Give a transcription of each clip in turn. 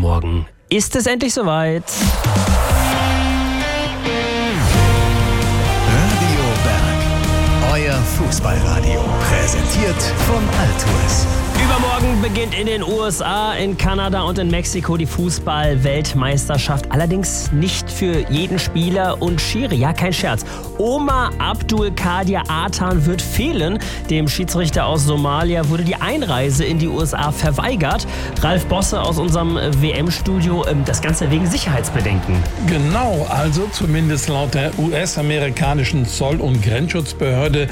Morgen ist es endlich soweit. Radio Berg, euer Fußballradio, präsentiert von Altours. Übermorgen beginnt in den USA, in Kanada und in Mexiko die Fußball-Weltmeisterschaft. Allerdings nicht für jeden Spieler und Schiri. Ja, kein Scherz. Omar Abdul Kadir Atan wird fehlen. Dem Schiedsrichter aus Somalia wurde die Einreise in die USA verweigert. Ralf Bosse aus unserem WM-Studio, das Ganze wegen Sicherheitsbedenken. Genau, also zumindest laut der US-amerikanischen Zoll- und Grenzschutzbehörde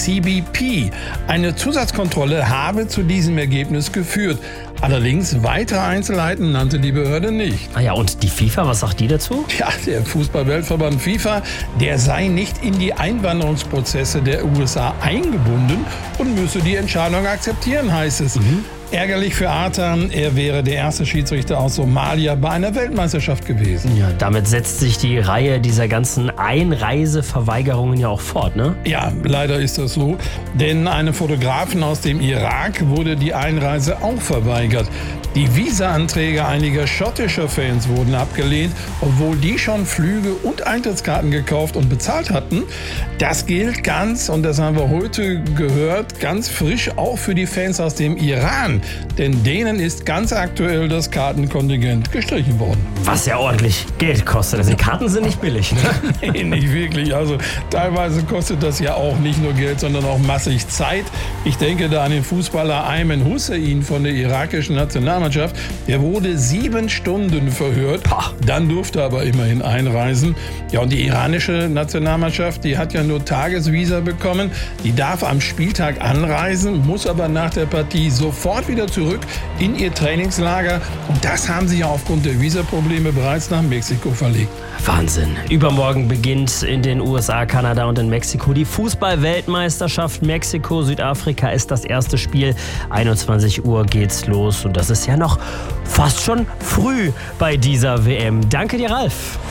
CBP. Eine Zusatzkontrolle habe zu diesem Ergebnis geführt. Allerdings weitere Einzelheiten nannte die Behörde nicht. Ah ja, und die FIFA, was sagt die dazu? Ja, der Fußball-Weltverband FIFA, der sei nicht in die Einwanderungsprozesse der USA eingebunden und müsse die Entscheidung akzeptieren, heißt es. Ärgerlich für Atan, er wäre der erste Schiedsrichter aus Somalia bei einer Weltmeisterschaft gewesen. Ja, damit setzt sich die Reihe dieser ganzen Einreiseverweigerungen ja auch fort, ne? Ja, leider ist das so, denn einem Fotografen aus dem Irak wurde die Einreise auch verweigert. Die Visa-Anträge einiger schottischer Fans wurden abgelehnt, obwohl die schon Flüge und Eintrittskarten gekauft und bezahlt hatten. Das gilt ganz, und das haben wir heute gehört, ganz frisch auch für die Fans aus dem Iran. Denn denen ist ganz aktuell das Kartenkontingent gestrichen worden. Was ja ordentlich Geld kostet. Also die Karten sind nicht billig, ne? Nee, nicht wirklich. Also teilweise kostet das ja auch nicht nur Geld, sondern auch massig Zeit. Ich denke da an den Fußballer Ayman Hussein von der irakischen Nationalmannschaft. Der wurde 7 Stunden verhört. Dann durfte er aber immerhin einreisen. Ja, und die iranische Nationalmannschaft, die hat ja nur Tagesvisa bekommen. Die darf am Spieltag anreisen, muss aber nach der Partie sofort wieder zurück in ihr Trainingslager. Und das haben sie ja aufgrund der Visaprobleme bereits nach Mexiko verlegt. Wahnsinn. Übermorgen beginnt in den USA, Kanada und in Mexiko die Fußball-Weltmeisterschaft. Mexiko, Südafrika ist das erste Spiel. 21 Uhr geht's los. Und das ist ja noch fast schon früh bei dieser WM. Danke dir, Ralf.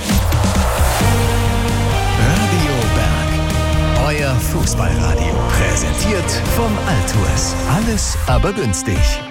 Radio Berg, euer Fußballradio, präsentiert von Altours. Alles aber günstig.